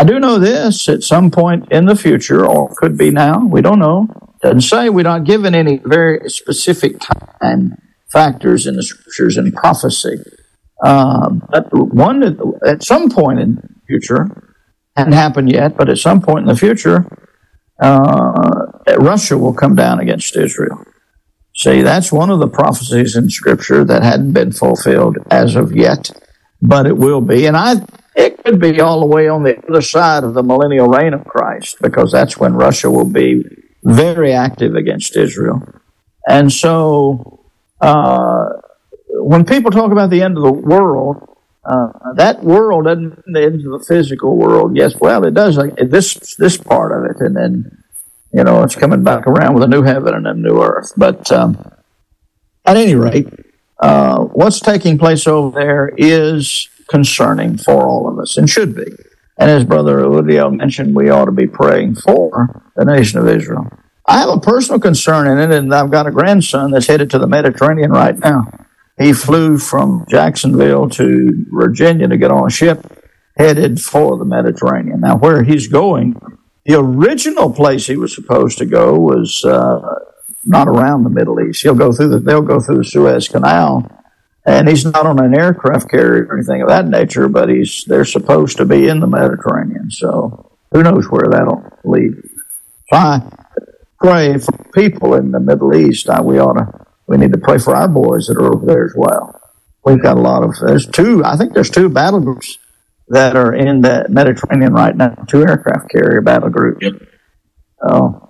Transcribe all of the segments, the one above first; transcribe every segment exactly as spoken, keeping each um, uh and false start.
I do know this, at some point in the future, or could be now, we don't know. Doesn't say, we're not given any very specific time factors in the scriptures and prophecy. Uh, but one, at some point in the future, hadn't happened yet, but at some point in the future, uh, Russia will come down against Israel. See, that's one of the prophecies in Scripture that hadn't been fulfilled as of yet, but it will be. And I, it could be all the way on the other side of the millennial reign of Christ, because that's when Russia will be very active against Israel. And so, uh, when people talk about the end of the world, uh, that world doesn't mean the end of the physical world. Yes, well, it does, like this this part of it, and then, you know, it's coming back around with a new heaven and a new earth. But um, at any rate, uh, what's taking place over there is concerning for all of us, and should be. And as Brother Udiel mentioned, we ought to be praying for the nation of Israel. I have a personal concern in it, and I've got a grandson that's headed to the Mediterranean right now. He flew from Jacksonville to Virginia to get on a ship headed for the Mediterranean. Now, where he's going, the original place he was supposed to go was uh, not around the Middle East. He'll go through the, they'll go through the Suez Canal, and he's not on an aircraft carrier or anything of that nature, but he's they're supposed to be in the Mediterranean. So who knows where that'll lead. So I pray for people in the Middle East. I, we ought to. We need to pray for our boys that are over there as well. We've got a lot of, there's two, I think there's two battle groups that are in the Mediterranean right now, two aircraft carrier battle groups. Yep. Uh,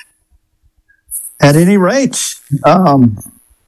at any rate, um,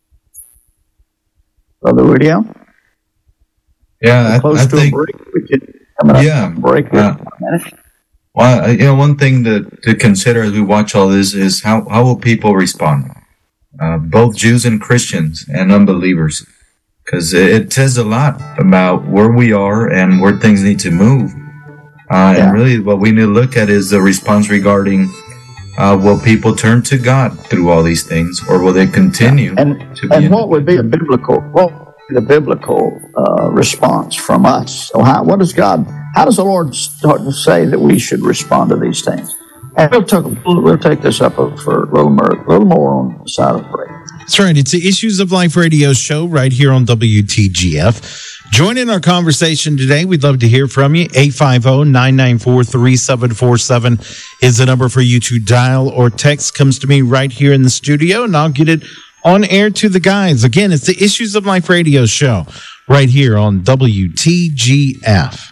Brother Rudio? Yeah, I, close I to think, a break. We could come up yeah, break here uh, for a minute. Well, you know, one thing to, to consider as we watch all this is how, how will people respond? Uh, both Jews and Christians and unbelievers, because it says a lot about where we are and where things need to move. Uh, yeah. And really what we need to look at is the response regarding uh, will people turn to God through all these things, or will they continue yeah. and, to be and what would be a biblical what would be the biblical uh, response from us? So how, what does God, how does the Lord start to say that we should respond to these things? And we'll, talk, we'll take this up for a little more, a little more on the side of the break. That's right. It's the Issues of Life radio show right here on W T G F. Join in our conversation today. We'd love to hear from you. eight five zero, nine nine four, three seven four seven is the number for you to dial, or text comes to me right here in the studio, and I'll get it on air to the guys. Again, it's the Issues of Life radio show right here on W T G F.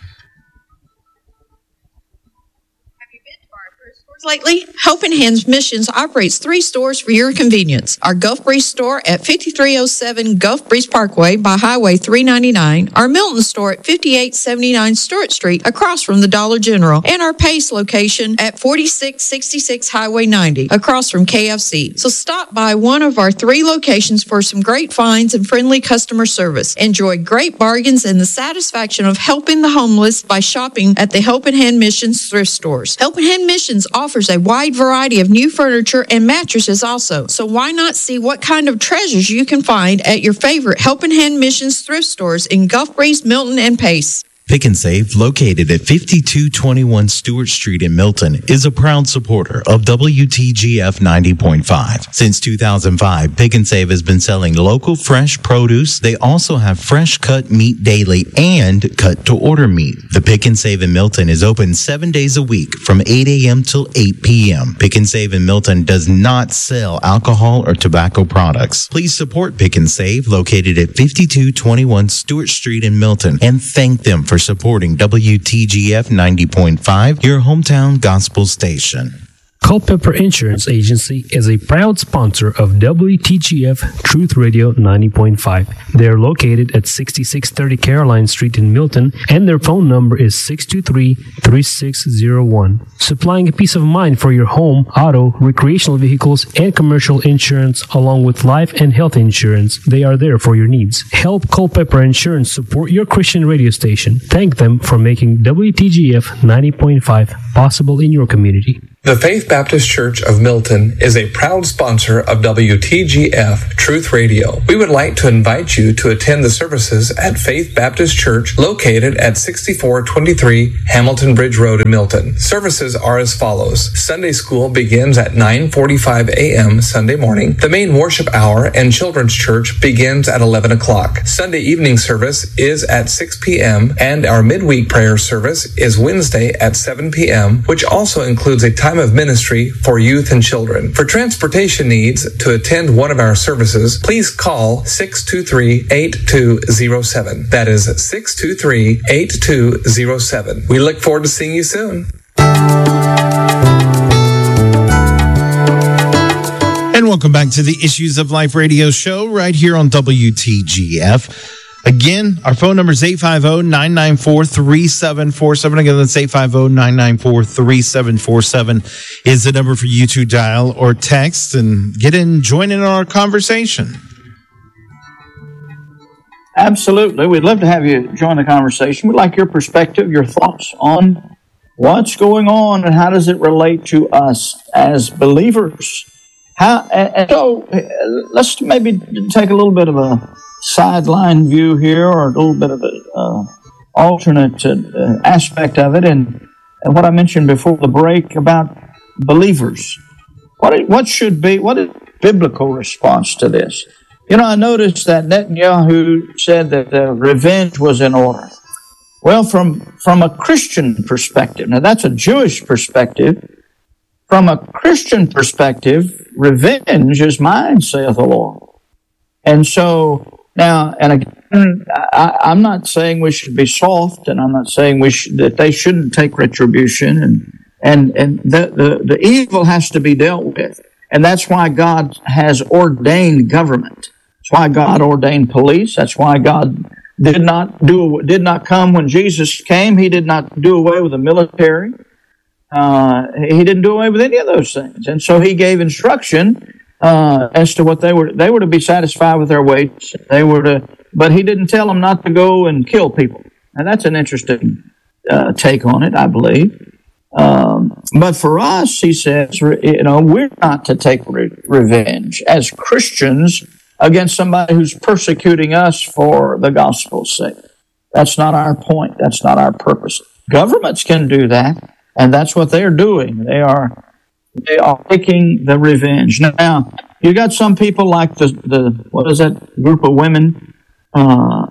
Lately, Helping Hands Missions operates three stores for your convenience. Our Gulf Breeze store at fifty-three oh seven Gulf Breeze Parkway by Highway three ninety-nine, our Milton store at fifty-eight seventy-nine Stewart Street across from the Dollar General, and our Pace location at forty-six sixty-six Highway ninety across from K F C. So stop by one of our three locations for some great finds and friendly customer service. Enjoy great bargains and the satisfaction of helping the homeless by shopping at the Helping Hand Missions thrift stores. Helping Hand Missions offers a wide variety of new furniture and mattresses also. So why not see what kind of treasures you can find at your favorite Helping Hand Missions thrift stores in Gulf Breeze, Milton, and Pace. Pick and Save, located at fifty-two twenty-one Stewart Street in Milton, is a proud supporter of W T G F ninety point five. Since two thousand five, Pick and Save has been selling local fresh produce. They also have fresh cut meat daily and cut to order meat. The Pick and Save in Milton is open seven days a week from eight a.m. till eight p.m. Pick and Save in Milton does not sell alcohol or tobacco products. Please support Pick and Save, located at fifty-two twenty-one Stewart Street in Milton, and thank them for supporting W T G F ninety point five, your hometown gospel station. Culpeper Insurance Agency is a proud sponsor of W T G F Truth Radio ninety point five. They are located at sixty-six thirty Caroline Street in Milton, and their phone number is six two three, three six zero one. Supplying a peace of mind for your home, auto, recreational vehicles, and commercial insurance, along with life and health insurance. They are there for your needs. Help Culpeper Insurance support your Christian radio station. Thank them for making W T G F ninety point five possible in your community. The Faith Baptist Church of Milton is a proud sponsor of W T G F Truth Radio. We would like to invite you to attend the services at Faith Baptist Church located at sixty-four twenty-three Hamilton Bridge Road in Milton. Services are as follows. Sunday school begins at nine forty-five a.m. Sunday morning. The main worship hour and children's church begins at eleven o'clock. Sunday evening service is at six p.m. and our midweek prayer service is Wednesday at seven p.m., which also includes a time of ministry for youth and children. For transportation needs to attend one of our services, please call six two three, eight two zero seven. That is six two three, eight two zero seven. We look forward to seeing you soon. And welcome back to the Issues of Life radio show right here on W T G F. Again, our phone number is eight five zero, nine nine four, three seven four seven. Again, that's eight five zero, nine nine four, three seven four seven is the number for you to dial or text and get in, join in our conversation. Absolutely. We'd love to have you join the conversation. We'd like your perspective, your thoughts on what's going on and how does it relate to us as believers. How, and so let's maybe take a little bit of a sideline view here, or a little bit of an uh, alternate uh, aspect of it, and, and what I mentioned before the break about believers. What what should be, what is biblical response to this? You know, I noticed that Netanyahu said that uh, revenge was in order. Well, from, from a Christian perspective, now that's a Jewish perspective. From a Christian perspective, revenge is mine, saith the Lord. And so, now, and again, I, I'm not saying we should be soft, and I'm not saying we should, that they shouldn't take retribution, and and and the, the the evil has to be dealt with, and that's why God has ordained government. That's why God ordained police. That's why God did not do did not come when Jesus came. He did not do away with the military. Uh, he didn't do away with any of those things, and so He gave instruction Uh, as to what they were, they were to be satisfied with their weights. They were to, but He didn't tell them not to go and kill people. And that's an interesting uh, take on it, I believe. Um, but for us, He says, you know, we're not to take re- revenge as Christians against somebody who's persecuting us for the gospel's sake. That's not our point. That's not our purpose. Governments can do that, and that's what they're doing. They are. They are taking the revenge. Now, you got some people like the, the what is that group of women, uh,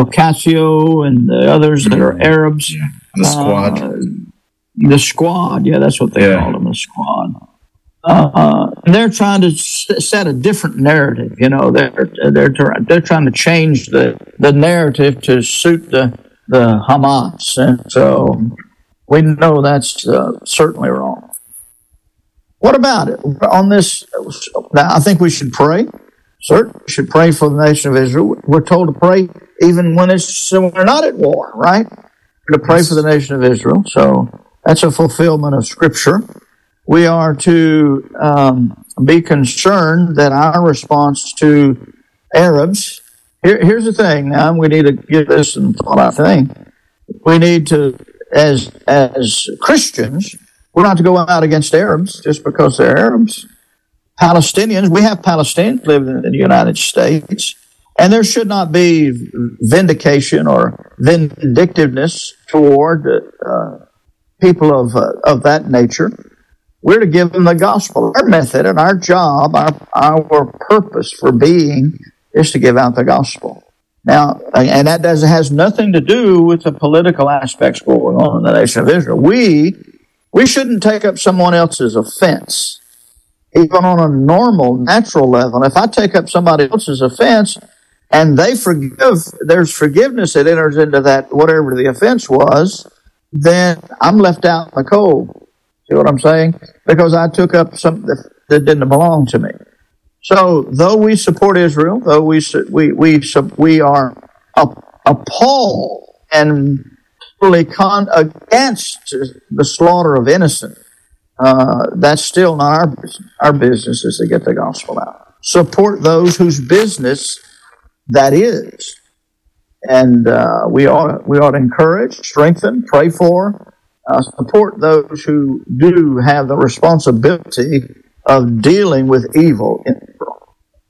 Ocasio and the others that are Arabs. Yeah. The squad. Uh, the squad, yeah, that's what they yeah. call them, the squad. Uh, uh, they're trying to set a different narrative. You know, they're they're they're trying to change the, the narrative to suit the the Hamas, and so we know that's uh, certainly wrong. What about it? On this, now I think we should pray. Certainly, we should pray for the nation of Israel. We're told to pray even when it's when we're not at war, right? We're to pray for the nation of Israel. So that's a fulfillment of Scripture. We are to um, be concerned that our response to Arabs. Here, here's the thing. Now we need to get this and thought. I think we need to, as as Christians. We're not to go out against Arabs just because they're Arabs. Palestinians, we have Palestinians living in the United States, and there should not be vindication or vindictiveness toward uh, people of uh, of that nature. We're to give them the gospel. Our method and our job, our our purpose for being is to give out the gospel. Now, and that does has nothing to do with the political aspects going on in the nation of Israel. We We shouldn't take up someone else's offense, even on a normal, natural level. If I take up somebody else's offense and they forgive, there's forgiveness that enters into that, whatever the offense was, then I'm left out in the cold. See what I'm saying? Because I took up something that, that didn't belong to me. So, though we support Israel, though we we we we are appalled and Con- against the slaughter of innocent, uh, that's still not our business. Our business is to get the gospel out. Support those whose business that is, and uh, we ought we ought to encourage, strengthen, pray for uh, support those who do have the responsibility of dealing with evil in the world.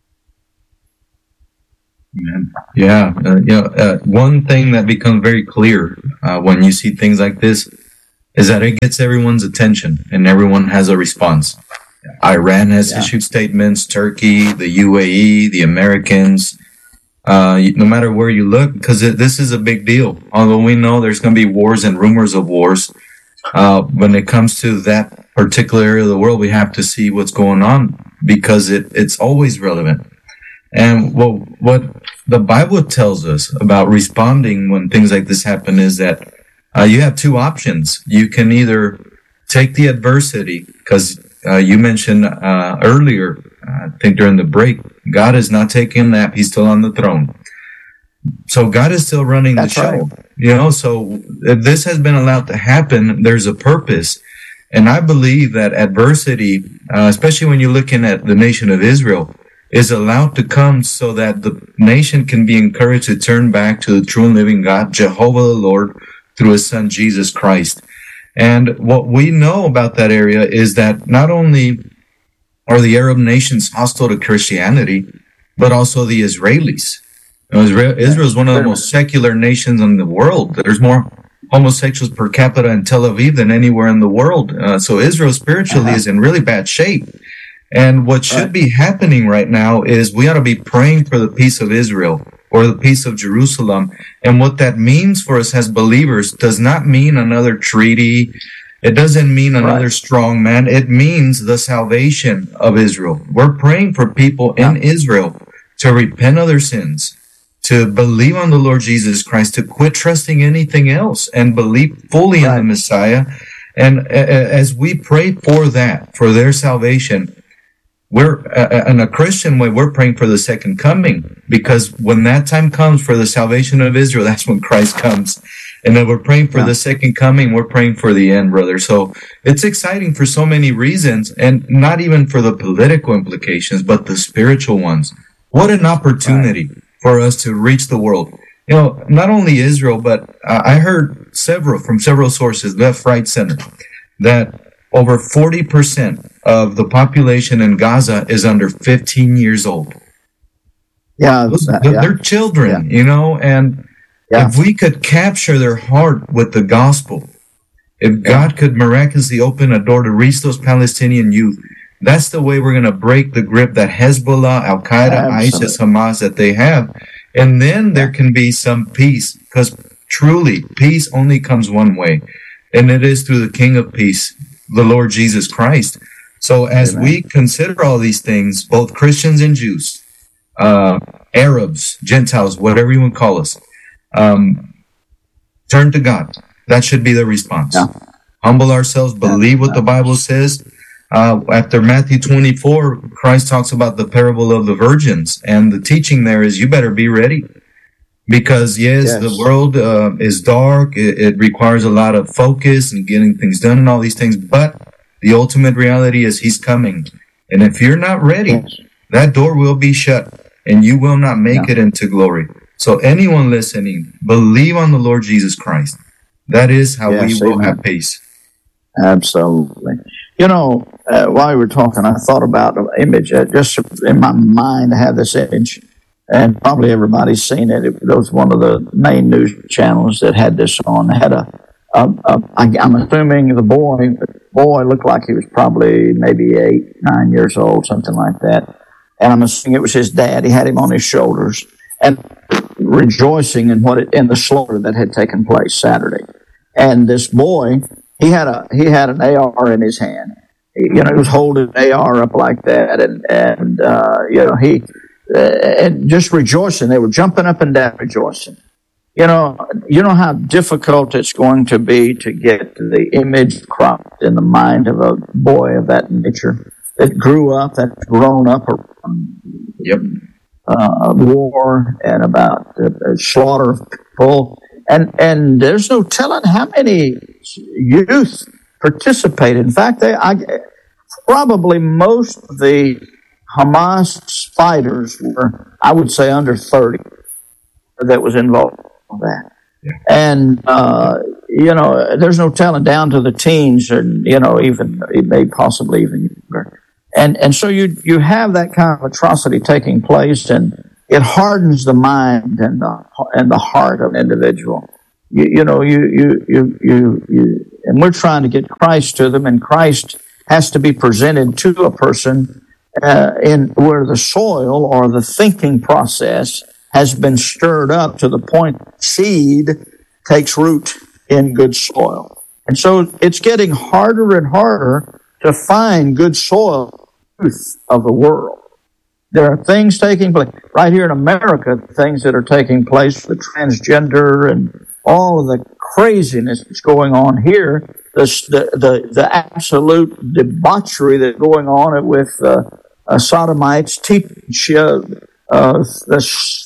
Yeah, uh, you know, uh, one thing that becomes very clear uh, when you see things like this is that it gets everyone's attention and everyone has a response. Iran has yeah. issued statements, Turkey, the U A E, the Americans, uh, no matter where you look, because this is a big deal. Although we know there's going to be wars and rumors of wars, uh, when it comes to that particular area of the world, we have to see what's going on because it, it's always relevant. And what, what the Bible tells us about responding when things like this happen is that uh, you have two options. You can either take the adversity, because uh, you mentioned uh, earlier, uh, I think during the break, God is not taking a nap. He's still on the throne. So God is still running That's the show. Right. You know, so if this has been allowed to happen, there's a purpose. And I believe that adversity, uh, especially when you're looking at the nation of Israel, is allowed to come so that the nation can be encouraged to turn back to the true and living God, Jehovah the Lord, through his son, Jesus Christ. And what we know about that area is that not only are the Arab nations hostile to Christianity, but also the Israelis. You know, Israel, Israel is one of the most secular nations in the world. There's more homosexuals per capita in Tel Aviv than anywhere in the world. Uh, so Israel spiritually uh-huh. is in really bad shape. And what should right. be happening right now is we ought to be praying for the peace of Israel or the peace of Jerusalem. And what that means for us as believers does not mean another treaty. It doesn't mean another right. strong man. It means the salvation of Israel. We're praying for people yeah. in Israel to repent of their sins, to believe on the Lord Jesus Christ, to quit trusting anything else and believe fully right. in the Messiah. And as we pray for that, for their salvation, we're, uh, in a Christian way, we're praying for the second coming, because when that time comes for the salvation of Israel, that's when Christ comes. And then we're praying for yeah. the second coming, we're praying for the end, brother. So it's exciting for so many reasons, and not even for the political implications, but the spiritual ones. What an opportunity right. for us to reach the world. You know, not only Israel, but uh, I heard several, from several sources, left, right, center, that over forty percent of the population in Gaza is under fifteen years old. Yeah, they're, yeah. they're children, yeah. you know, and yeah. if we could capture their heart with the gospel, if yeah. God could miraculously open a door to reach those Palestinian youth, that's the way we're going to break the grip that Hezbollah, Al-Qaeda, yeah, ISIS, Hamas, that they have. And then there can be some peace, because truly, peace only comes one way, and it is through the King of Peace, the Lord Jesus Christ. So as Amen. we consider all these things, both Christians and Jews, uh, Arabs, Gentiles, whatever you want to call us, um, turn to God. That should be the response. Yeah. Humble ourselves, believe what the Bible says. Uh, after Matthew twenty-four, Christ talks about the parable of the virgins, and the teaching there is you better be ready. Because, yes, yes. the world uh, is dark. It, it requires a lot of focus and getting things done and all these things. But the ultimate reality is he's coming. And if you're not ready, yes. that door will be shut and you will not make no. it into glory. So anyone listening, believe on the Lord Jesus Christ. That is how yes, we will amen. have peace. Absolutely. You know, uh, while you were talking, I thought about an image. Uh, just in my mind, I have this image. And probably everybody's seen it. It was one of the main news channels that had this on. It had a, a, a I, I'm assuming the boy, the boy looked like he was probably maybe eight, nine years old, something like that. And I'm assuming it was his dad. He had him on his shoulders and rejoicing in what it, in the slaughter that had taken place Saturday. And this boy, he had a he had an A R in his hand. He, you know, he was holding an A R up like that, and and uh, you know he. Uh, and just rejoicing. They were jumping up and down rejoicing. You know, you know how difficult it's going to be to get the image cropped in the mind of a boy of that nature that grew up, that's grown up around yep. uh, war and about the slaughter of people. And, and there's no telling how many youth participated. In fact, they, I, probably most of the Hamas fighters were, I would say, under thirty that was involved in that. Yeah. And, uh, you know, there's no telling down to the teens, and, you know, even, may possibly even younger. And, and so you, you have that kind of atrocity taking place, and it hardens the mind and the, and the heart of an individual. You, you know, you, you, you, you, you, and we're trying to get Christ to them, and Christ has to be presented to a person, uh, in where the soil or the thinking process has been stirred up to the point seed takes root in good soil. And so it's getting harder and harder to find good soil truth of the world. There are things taking place right here in America, things that are taking place, the transgender and all of the craziness that's going on here, the the the, the absolute debauchery that's going on with uh, uh, sodomites teach uh, uh, the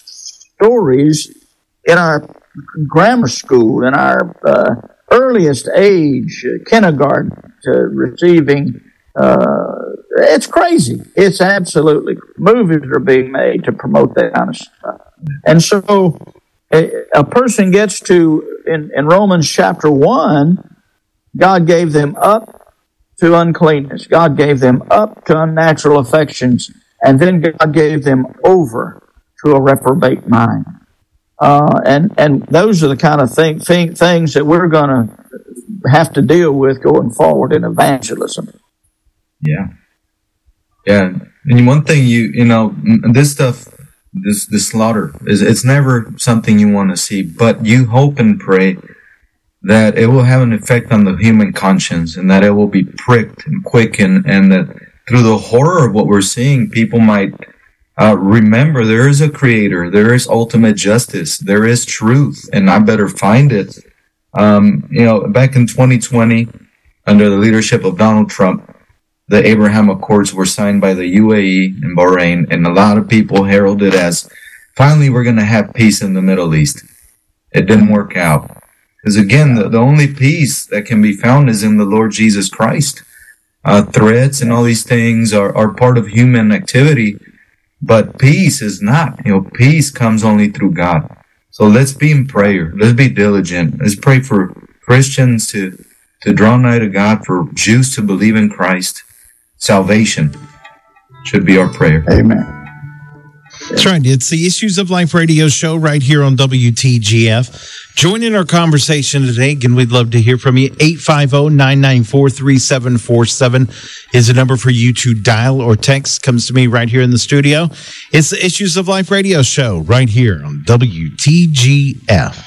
stories in our grammar school, in our uh, earliest age, uh, kindergarten, to receiving. Uh, it's crazy. It's absolutely. Movies are being made to promote that kind of stuff. And so a, a person gets to, in, in Romans chapter one, God gave them up to uncleanness. God gave them up to unnatural affections. And then God gave them over to a reprobate mind. Uh, and, and those are the kind of thing, thing, things that we're going to have to deal with going forward in evangelism. Yeah. Yeah. And one thing you, you know, this stuff, this, this slaughter is, it's never something you want to see, but you hope and pray that it will have an effect on the human conscience, and that it will be pricked and quickened, and that through the horror of what we're seeing, people might uh, remember there is a creator, there is ultimate justice, there is truth, and I better find it. Um, you know, back in twenty twenty, under the leadership of Donald Trump, the Abraham Accords were signed by the U A E and Bahrain, and a lot of people heralded as, finally we're going to have peace in the Middle East. It didn't work out. Because again, the, the only peace that can be found is in the Lord Jesus Christ. Uh, threats and all these things are, are part of human activity, but peace is not. You know, peace comes only through God. So let's be in prayer. Let's be diligent. Let's pray for Christians to, to draw nigh to God, for Jews to believe in Christ. Salvation should be our prayer. Amen. That's right. It's the Issues of Life radio show right here on W T G F. Join in our conversation today. Again, we'd love to hear from you. eight five zero, nine nine four, three seven four seven is the number for you to dial or text. Comes to me right here in the studio. It's the Issues of Life radio show right here on W T G F.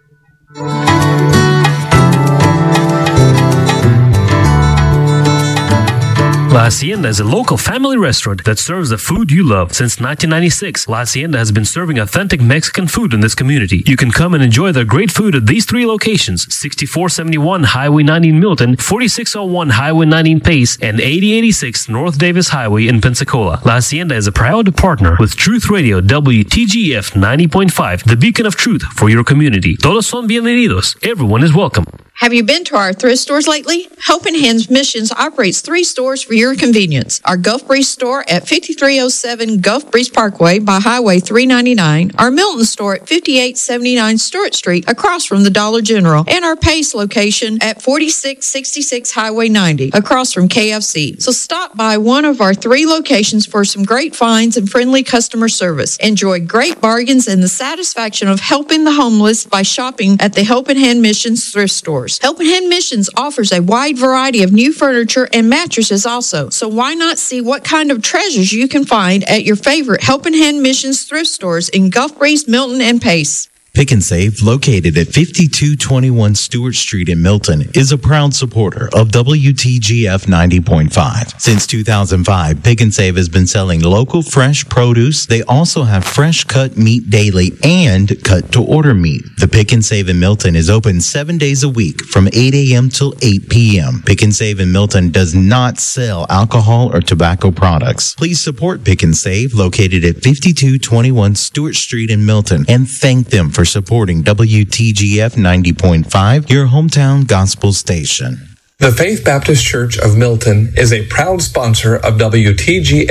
La Hacienda is a local family restaurant that serves the food you love. Since nineteen ninety-six, La Hacienda has been serving authentic Mexican food in this community. You can come and enjoy their great food at these three locations: sixty-four seventy-one Highway ninety in Milton, forty-six oh one Highway ninety in Pace, and eighty eighty-six North Davis Highway in Pensacola. La Hacienda is a proud partner with Truth Radio W T G F ninety point five, the beacon of truth for your community. Todos son bienvenidos. Everyone is welcome. Have you been to our thrift stores lately? Helping Hands Missions operates three stores for your convenience. Our Gulf Breeze store at fifty-three oh seven Gulf Breeze Parkway by Highway three ninety-nine, our Milton store at fifty-eight seventy-nine Stewart Street across from the Dollar General, and our Pace location at forty-six sixty-six Highway ninety across from K F C. So stop by one of our three locations for some great finds and friendly customer service. Enjoy great bargains and the satisfaction of helping the homeless by shopping at the Helping Hand Missions thrift stores. Helping Hand Missions offers a wide variety of new furniture and mattresses also. So why not see what kind of treasures you can find at your favorite Helping Hand Missions thrift stores in Gulf Breeze, Milton, and Pace. Pick and Save, located at fifty-two twenty-one Stewart Street in Milton, is a proud supporter of W T G F ninety point five. Since two thousand five, Pick and Save has been selling local fresh produce. They also have fresh cut meat daily and cut to order meat. The Pick and Save in Milton is open seven days a week from eight a.m. till eight p.m. Pick and Save in Milton does not sell alcohol or tobacco products. Please support Pick and Save, located at fifty-two twenty-one Stewart Street in Milton, and thank them for supporting W T G F ninety point five, your hometown gospel station. The Faith Baptist Church of Milton is a proud sponsor of W T G F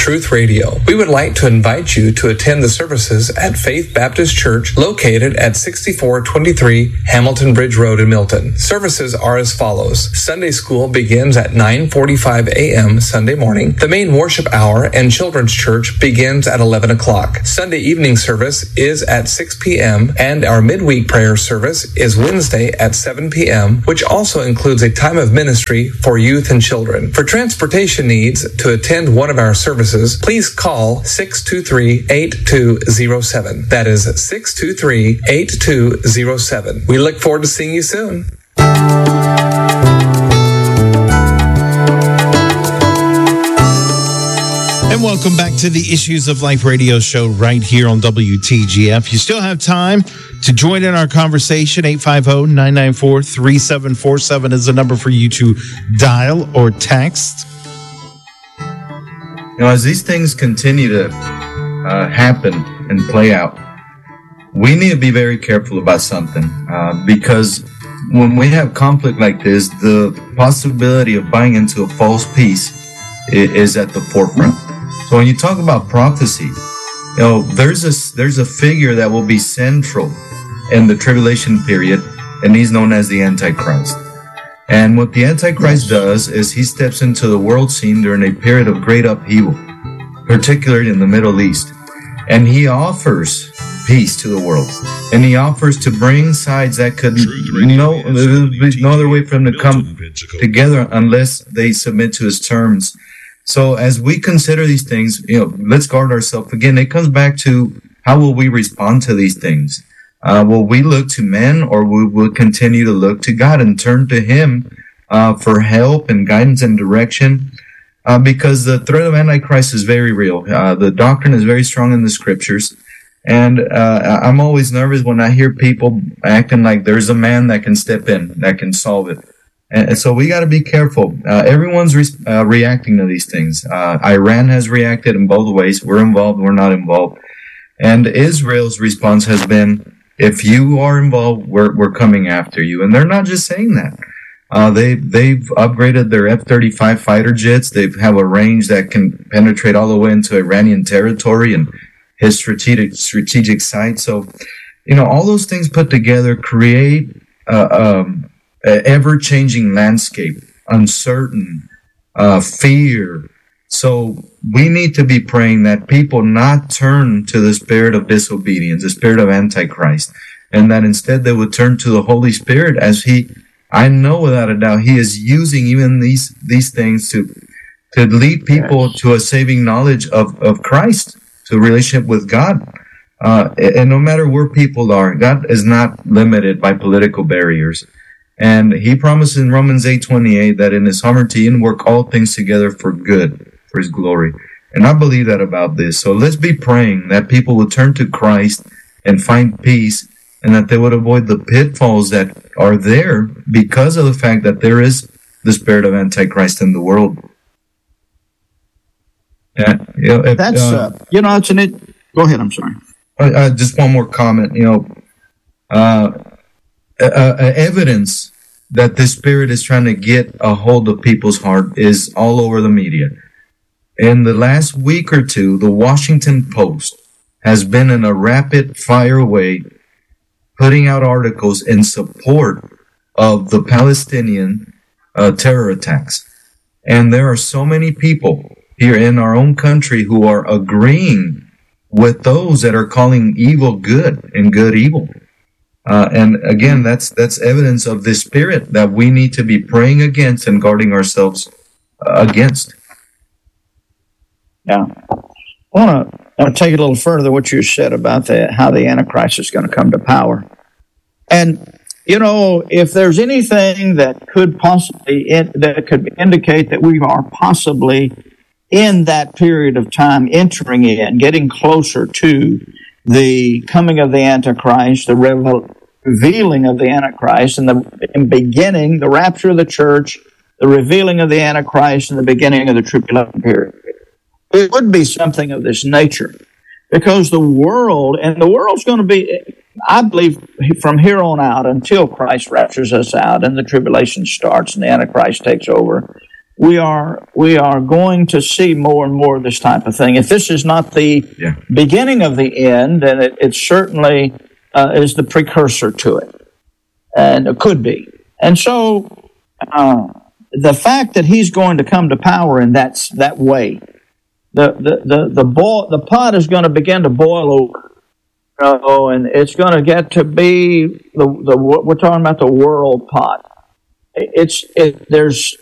Truth Radio. We would like to invite you to attend the services at Faith Baptist Church located at sixty-four twenty-three Hamilton Bridge Road in Milton. Services are as follows. Sunday school begins at nine forty-five a.m. Sunday morning. The main worship hour and children's church begins at eleven o'clock. Sunday evening service is at six p.m. and our midweek prayer service is Wednesday at seven p.m., which also includes a time of ministry for youth and children. For transportation needs to attend one of our services, please call six two three, eight two zero seven. That is six two three, eight two zero seven. We look forward to seeing you soon. And welcome back to the Issues of Life radio show right here on W T G F. You still have time to join in our conversation. eight five zero, nine nine four, three seven four seven is the number for you to dial or text. You know, as these things continue to uh, happen and play out, we need to be very careful about something uh, because when we have conflict like this, the possibility of buying into a false peace is at the forefront. So when you talk about prophecy, you know, there's a, there's a figure that will be central in the tribulation period, and he's known as the Antichrist. And what the Antichrist does is he steps into the world scene during a period of great upheaval, particularly in the Middle East. And he offers peace to the world. And he offers to bring sides that could no, there's no other way for them to come together unless they submit to his terms. So as we consider these things, you know, let's guard ourselves. Again, it comes back to how will we respond to these things? Uh, will we look to men, or will we continue to look to God and turn to Him uh, for help and guidance and direction? Uh, because the threat of Antichrist is very real. Uh, the doctrine is very strong in the Scriptures. And uh, I'm always nervous when I hear people acting like there's a man that can step in, that can solve it. And so we got to be careful. Uh, everyone's re- uh, reacting to these things. Uh, Iran has reacted in both ways. We're involved, we're not involved. And Israel's response has been, if you are involved, we're we're coming after you. And they're not just saying that. Uh, they, they've upgraded their F thirty-five fighter jets. They have a range that can penetrate all the way into Iranian territory and his strategic strategic sites. So, you know, all those things put together create uh, um, an ever-changing landscape, uncertain, uh, fear. So we need to be praying that people not turn to the spirit of disobedience, the spirit of Antichrist, and that instead they would turn to the Holy Spirit, as He, I know without a doubt, He is using even these these things to to lead people yes. to a saving knowledge of, of Christ, to a relationship with God. Uh, and no matter where people are, God is not limited by political barriers. And He promises in Romans eight twenty-eight that in His sovereignty He work all things together for good, for His glory. And I believe that about this. So let's be praying that people will turn to Christ and find peace, and that they would avoid the pitfalls that are there because of the fact that there is the spirit of Antichrist in the world. Yeah, you know, if, That's, uh, uh, you know, it's an, it, go ahead, I'm sorry. Uh, uh, just one more comment, you know, uh, uh, uh, evidence that this spirit is trying to get a hold of people's heart is all over the media. In the last week or two, the Washington Post has been in a rapid fire way putting out articles in support of the Palestinian uh, terror attacks. And there are so many people here in our own country who are agreeing with those that are calling evil good and good evil. Uh, and again, that's that's evidence of this spirit that we need to be praying against and guarding ourselves uh, against. Yeah. I want to I want to take it a little further, what you said about the, how the Antichrist is going to come to power. And, you know, if there's anything that could possibly, in, that could indicate that we are possibly in that period of time entering in, getting closer to the coming of the Antichrist, the revel- revealing of the Antichrist, and the in beginning, the rapture of the church, the revealing of the Antichrist, and the beginning of the tribulation period. It would be something of this nature, because the world, and the world's going to be, I believe, from here on out, until Christ raptures us out and the tribulation starts and the Antichrist takes over, we are we are going to see more and more of this type of thing. If this is not the Yeah. beginning of the end, then it, it certainly uh, is the precursor to it, and it could be. And so, uh, the fact that he's going to come to power in that that way, the the the the, boil, the pot is going to begin to boil over. Oh, and it's going to get to be the the we're talking about the world pot. It's it, there's